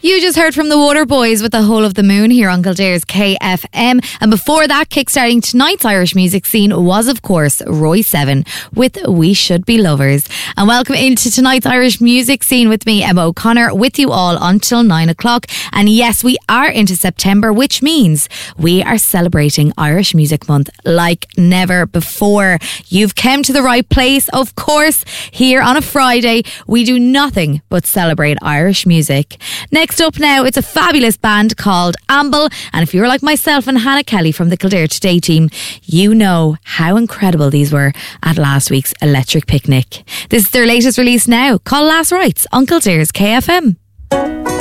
You just heard from the Waterboys with The Whole of the Moon here on Kildare's KFM. And before that, kickstarting tonight's Irish music scene was, of course, Roy Seven with We Should Be Lovers. And welcome into tonight's Irish music scene with me, Emma O'Connor, with you all until 9 o'clock. And yes, we are into September, which means we are celebrating Irish Music Month like never before. You've come to the right place, of course. Here on a Friday, we do nothing but celebrate Irish music. Next up now, it's a fabulous band called Amble, and if you're like myself and Hannah Kelly from the Kildare Today team, you know how incredible these were at last week's Electric Picnic. This is their latest release now, called Last Rites on Kildare's KFM.